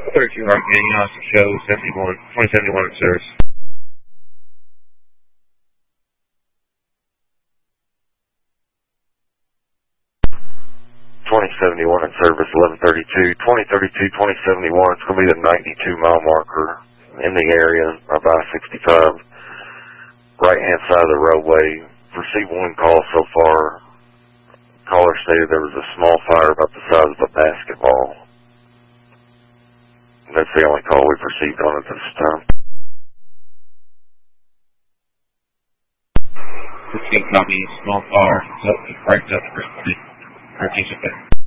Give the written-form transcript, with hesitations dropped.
32 Hurricane, Austin Show, 2071 at service. 2071 in service, 1132. 2032, 2071, it's going to be the 92-mile marker in the area of I-65, right-hand side of the roadway. Received one call so far. Caller stated there was a small fire about the size of a basketball. That's the only call we've received on it this time. 15 copy, small fire, breaks up the frequency. 13 September.